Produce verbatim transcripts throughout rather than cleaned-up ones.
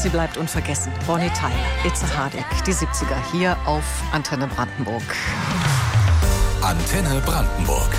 sie bleibt unvergessen. Bonnie Tyler, Itze Hardegg, die siebziger hier auf Antenne Brandenburg. Antenne Brandenburg.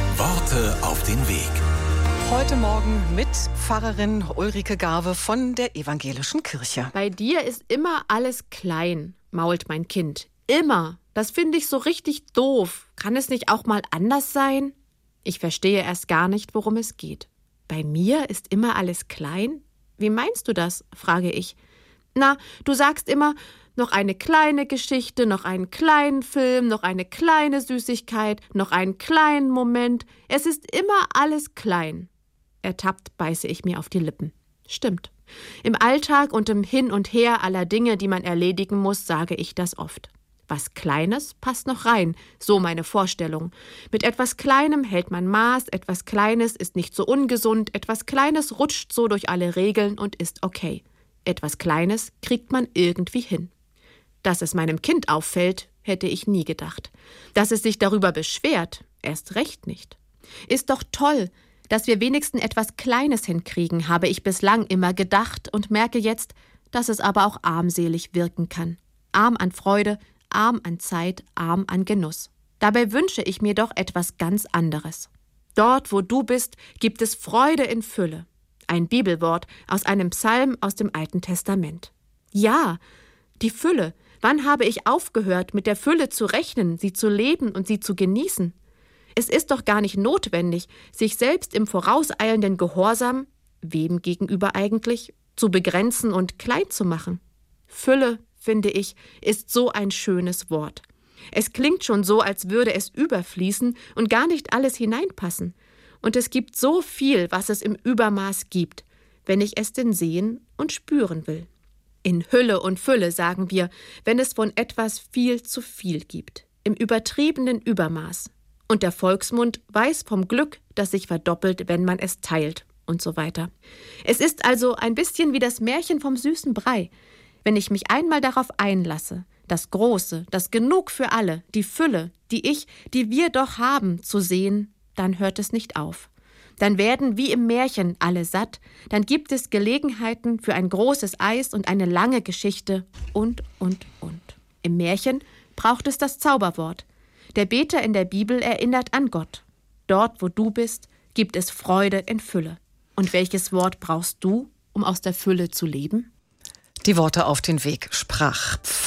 Worte auf den Weg. Heute Morgen mit Pfarrerin Ulrike Garve von der Evangelischen Kirche. Bei dir ist immer alles klein, mault mein Kind. Immer. Das finde ich so richtig doof. Kann es nicht auch mal anders sein? Ich verstehe erst gar nicht, worum es geht. Bei mir ist immer alles klein? Wie meinst du das? Frage ich. Na, du sagst immer, noch eine kleine Geschichte, noch einen kleinen Film, noch eine kleine Süßigkeit, noch einen kleinen Moment. Es ist immer alles klein. Ertappt beiße ich mir auf die Lippen. Stimmt. Im Alltag und im Hin und Her aller Dinge, die man erledigen muss, sage ich das oft. Was Kleines passt noch rein, so meine Vorstellung. Mit etwas Kleinem hält man Maß, etwas Kleines ist nicht so ungesund, etwas Kleines rutscht so durch alle Regeln und ist okay. Etwas Kleines kriegt man irgendwie hin. Dass es meinem Kind auffällt, hätte ich nie gedacht. Dass es sich darüber beschwert, erst recht nicht. Ist doch toll, dass wir wenigstens etwas Kleines hinkriegen, habe ich bislang immer gedacht und merke jetzt, dass es aber auch armselig wirken kann. Arm an Freude, arm an Zeit, arm an Genuss. Dabei wünsche ich mir doch etwas ganz anderes. Dort, wo du bist, gibt es Freude in Fülle. Ein Bibelwort aus einem Psalm aus dem Alten Testament. Ja, die Fülle. Wann habe ich aufgehört, mit der Fülle zu rechnen, sie zu leben und sie zu genießen? Es ist doch gar nicht notwendig, sich selbst im vorauseilenden Gehorsam, wem gegenüber eigentlich, zu begrenzen und klein zu machen. Fülle, finde ich, ist so ein schönes Wort. Es klingt schon so, als würde es überfließen und gar nicht alles hineinpassen. Und es gibt so viel, was es im Übermaß gibt, wenn ich es denn sehen und spüren will. In Hülle und Fülle, sagen wir, wenn es von etwas viel zu viel gibt. Im übertriebenen Übermaß. Und der Volksmund weiß vom Glück, das sich verdoppelt, wenn man es teilt und so weiter. Es ist also ein bisschen wie das Märchen vom süßen Brei. Wenn ich mich einmal darauf einlasse, das Große, das Genug für alle, die Fülle, die ich, die wir doch haben, zu sehen, dann hört es nicht auf. Dann werden wie im Märchen alle satt, dann gibt es Gelegenheiten für ein großes Eis und eine lange Geschichte und, und, und. Im Märchen braucht es das Zauberwort. Der Beter in der Bibel erinnert an Gott. Dort, wo du bist, gibt es Freude in Fülle. Und welches Wort brauchst du, um aus der Fülle zu leben? Die Worte auf den Weg sprach